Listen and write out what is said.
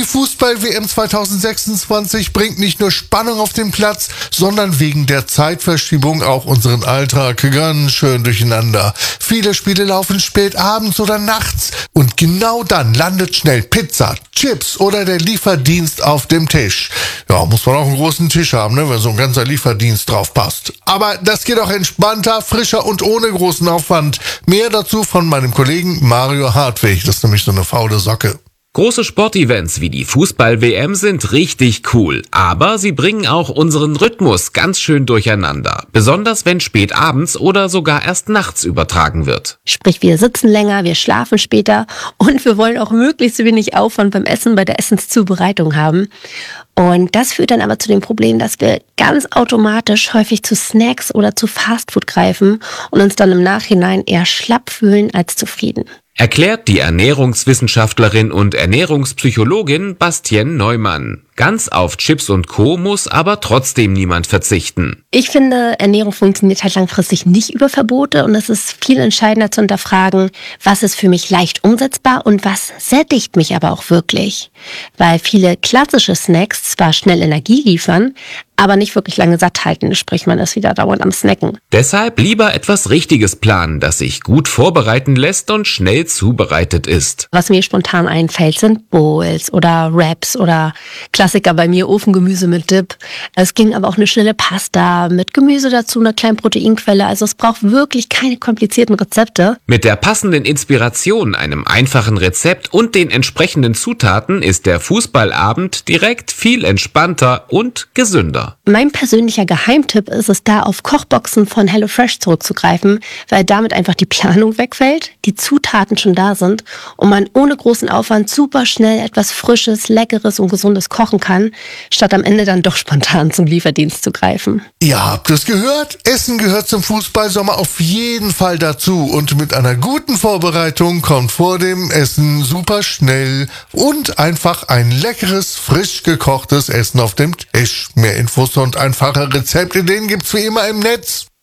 Fußball-WM 2026 bringt nicht nur Spannung auf den Platz, sondern wegen der Zeitverschiebung auch unseren Alltag ganz schön durcheinander. Viele Spiele laufen spät abends oder nachts und genau dann landet schnell Pizza, Chips oder der Lieferdienst auf dem Tisch. Ja, muss man auch einen großen Tisch haben, ne, wenn so ein ganzer Lieferdienst drauf passt. Aber das geht auch entspannter, frischer und ohne großen Aufwand. Mehr dazu von meinem Kollegen Mario Hartwig. Das ist nämlich so eine faule Socke. Große Sportevents wie die Fußball-WM sind richtig cool, aber sie bringen auch unseren Rhythmus ganz schön durcheinander. Besonders wenn spät abends oder sogar erst nachts übertragen wird. Sprich, wir sitzen länger, wir schlafen später und wir wollen auch möglichst wenig Aufwand beim Essen, bei der Essenszubereitung haben. Und das führt dann aber zu dem Problem, dass wir ganz automatisch häufig zu Snacks oder zu Fastfood greifen und uns dann im Nachhinein eher schlapp fühlen als zufrieden. Erklärt die Ernährungswissenschaftlerin und Ernährungspsychologin Bastienne Neumann. Ganz auf Chips und Co. muss aber trotzdem niemand verzichten. Ich finde, Ernährung funktioniert halt langfristig nicht über Verbote und es ist viel entscheidender zu hinterfragen, was ist für mich leicht umsetzbar und was sättigt mich aber auch wirklich. Weil viele klassische Snacks zwar schnell Energie liefern, aber nicht wirklich lange satt halten, sprich man ist wieder dauernd am Snacken. Deshalb lieber etwas Richtiges planen, das sich gut vorbereiten lässt und schnell zubereitet ist. Was mir spontan einfällt, sind Bowls oder Wraps oder Klassiker bei mir, Ofengemüse mit Dip. Es ging aber auch eine schnelle Pasta mit Gemüse dazu, einer kleinen Proteinquelle. Also es braucht wirklich keine komplizierten Rezepte. Mit der passenden Inspiration, einem einfachen Rezept und den entsprechenden Zutaten ist der Fußballabend direkt viel entspannter und gesünder. Mein persönlicher Geheimtipp ist es da, auf Kochboxen von HelloFresh zurückzugreifen, weil damit einfach die Planung wegfällt, die Zutaten schon da sind und man ohne großen Aufwand super schnell etwas Frisches, Leckeres und Gesundes kochen kann, statt am Ende dann doch spontan zum Lieferdienst zu greifen. Ihr habt es gehört, Essen gehört zum Fußballsommer auf jeden Fall dazu und mit einer guten Vorbereitung kommt vor dem Essen super schnell und einfach ein leckeres, frisch gekochtes Essen auf dem Tisch. Mehr Infos und einfache Rezepte, den gibt's wie immer im Netz.